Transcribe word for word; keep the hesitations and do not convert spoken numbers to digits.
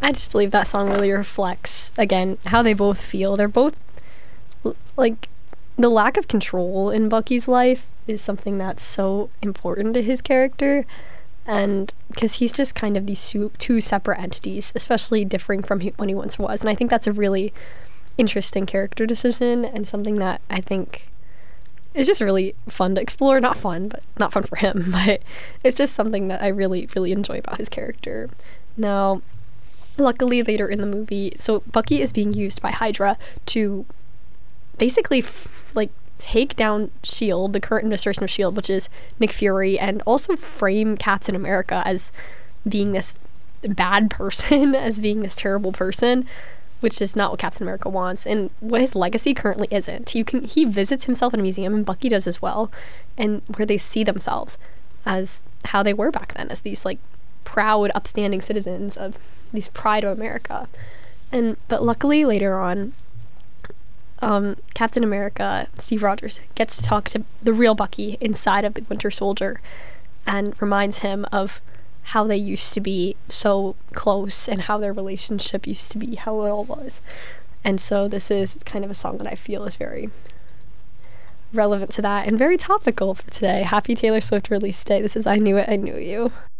I just believe that song really reflects, again, how they both feel. They're both, like, the lack of control in Bucky's life is something that's so important to his character, and because he's just kind of these two separate entities, especially differing from when he once was, and I think that's a really interesting character decision, and something that I think is just really fun to explore. Not fun, but not fun for him, but it's just something that I really, really enjoy about his character. Now, luckily later in the movie, so Bucky is being used by Hydra to basically f- like take down S H I E L D, the current administration of S H I E L D, which is Nick Fury, and also frame Captain America as being this bad person, as being this terrible person, which is not what Captain America wants, and what his legacy currently isn't. You can he visits himself in a museum, and Bucky does as well, and where they see themselves as how they were back then, as these like proud, upstanding citizens of these pride of America. And but luckily later on, um, Captain America, Steve Rogers, gets to talk to the real Bucky inside of the Winter Soldier, and reminds him of how they used to be so close and how their relationship used to be, how it all was. And so this is kind of a song that I feel is very relevant to that and very topical for today. Happy Taylor Swift release day. This is I Knew It, I Knew You.